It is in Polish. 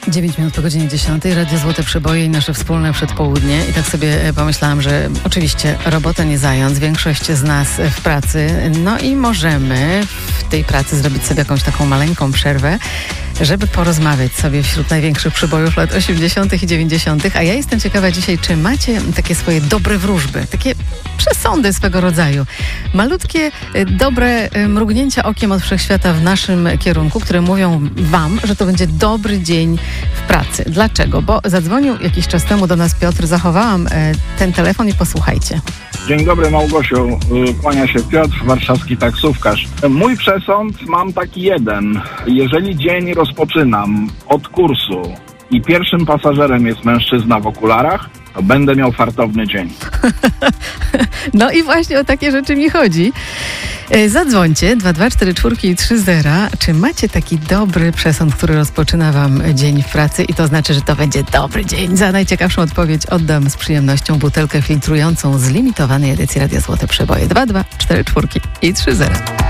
9 minut po godzinie 10. Radio Złote Przeboje i nasze wspólne przedpołudnie. I tak sobie pomyślałam, że oczywiście robota nie zając, większość z nas w pracy, no i możemy w tej pracy zrobić sobie jakąś taką maleńką przerwę, żeby porozmawiać sobie wśród największych przebojów lat 80. i 90. A ja jestem ciekawa dzisiaj, czy macie takie swoje dobre wróżby, takie przesądy swego rodzaju. Malutkie, dobre mrugnięcia okiem od wszechświata w naszym kierunku, które mówią wam, że to będzie dobry dzień w pracy. Dlaczego? Bo zadzwonił jakiś czas temu do nas Piotr, zachowałam ten telefon i posłuchajcie. Dzień dobry, Małgosiu. Kłania się Piotr, warszawski taksówkarz. Mój przesąd mam taki jeden. Jeżeli dzień rozpoczynam od kursu i pierwszym pasażerem jest mężczyzna w okularach, to będę miał fartowny dzień. No i właśnie o takie rzeczy mi chodzi. Zadzwońcie 2244330. Czy macie taki dobry przesąd, który rozpoczyna wam dzień w pracy i to znaczy, że to będzie dobry dzień? Za najciekawszą odpowiedź oddam z przyjemnością butelkę filtrującą z limitowanej edycji Radia Złote Przeboje. 2244330.